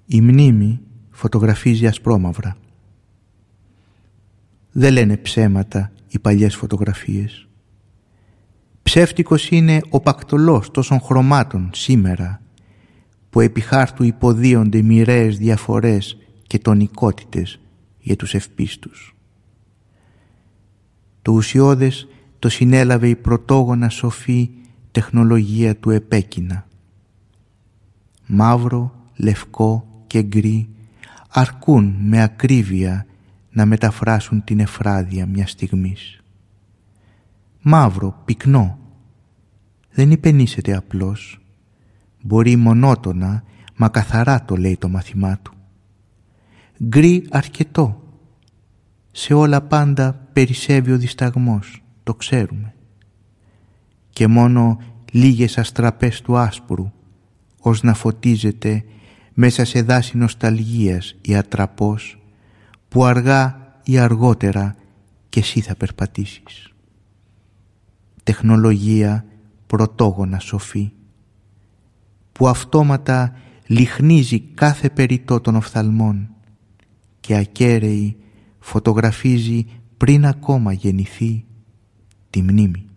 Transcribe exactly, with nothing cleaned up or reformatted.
Η μνήμη φωτογραφίζει ασπρόμαυρα. Δεν λένε ψέματα οι παλιές φωτογραφίες. Ψεύτικος είναι ο πακτολός τόσων χρωμάτων σήμερα, που επί χάρτου υποδίονται μοιραίες διαφορές και τονικότητες για τους ευπίστους. Το ουσιώδες το συνέλαβε η πρωτόγωνα σοφή τεχνολογία του επέκεινα. Μαύρο, λευκό και γκρι αρκούν με ακρίβεια να μεταφράσουν την ευφράδια μιας στιγμής. Μαύρο, πυκνό, δεν υπενήσεται απλώς. Μπορεί μονότονα, μα καθαρά το λέει το μάθημά του. Γκρι αρκετό. Σε όλα πάντα περισσεύει ο δισταγμός, το ξέρουμε. Και μόνο λίγες αστραπές του άσπρου, ως να φωτίζεται μέσα σε δάση νοσταλγίας η ατραπός, που αργά ή αργότερα κι εσύ θα περπατήσεις. Τεχνολογία πρωτόγωνα σοφή, που αυτόματα λιχνίζει κάθε περιττό των οφθαλμών και ακέραιη φωτογραφίζει πριν ακόμα γεννηθεί τη μνήμη.